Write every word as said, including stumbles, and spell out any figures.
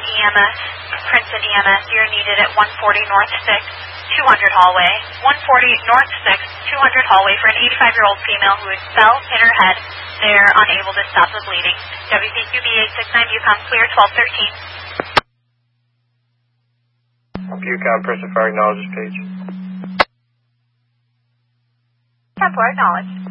E M S, Princeton E M S. You're needed at one forty North sixth, two hundred hallway. one forty North sixth, two hundred hallway for an eighty-five-year-old female who is fell, hit her head. They're unable to stop the bleeding. W P Q B eight six nine, Bucom clear, twelve thirteen. Bucom, press and fire acknowledges page. ten four, acknowledge.